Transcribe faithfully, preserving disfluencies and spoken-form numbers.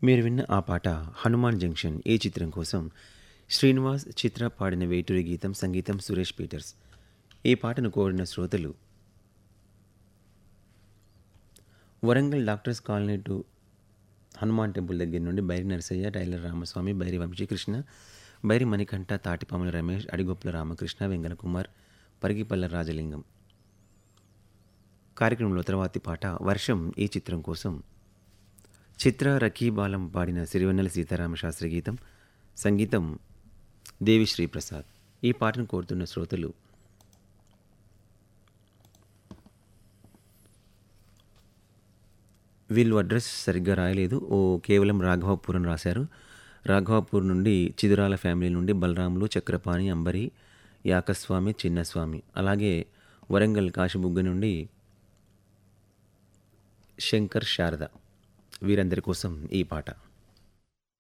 మీరు విన్న ఆ పాట 'హనుమాన్ జంక్షన్' ఈ చిత్రం కోసం శ్రీనివాస్, చిత్ర పాడిన వేటూరి గీతం, సంగీతం సురేష్ పీటర్స్. ఈ పాటను కోరిన శ్రోతలు Warangal doctors colony to Hanuman temple దగ్గర నుండి బైరి నరసయ్య, టైలర్ రామస్వామి, బైరి వంశీకృష్ణ, బైరి మణికంఠ, తాటిపాముల రమేష్, అడిగొప్పుల రామకృష్ణ, వెంగన కుమార్, పరిగిపల్ల రాజలింగం. కార్యక్రమంలో తర్వాతి పాట 'వర్షం' ఈ చిత్రం కోసం చిత్ర, రకీబాలం పాడిన సిరివెన్నెల సీతారామ శాస్త్రి గీతం, సంగీతం దేవిశ్రీ ప్రసాద్. ఈ పాటను కోరుతున్న శ్రోతలు వీళ్ళు అడ్రస్ సరిగ్గా రాయలేదు, ఓ కేవలం రాఘవాపూర్ అని రాశారు. రాఘవాపూర్ నుండి చిదురాల ఫ్యామిలీ నుండి బలరాములు, చక్రపాణి, అంబరి, యాకస్వామి, చిన్నస్వామి, అలాగే వరంగల్ కాశీబుగ్గ నుండి శంకర్, శారద, వీరందరి కోసం ఈ పాట.